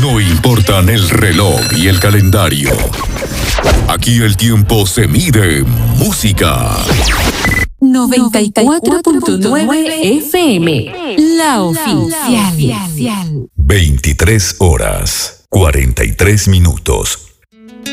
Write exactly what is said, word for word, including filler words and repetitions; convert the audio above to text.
No importan el reloj y el calendario. Aquí el tiempo se mide en música. noventa y cuatro punto nueve F M, la oficial. veintitrés horas, cuarenta y tres minutos.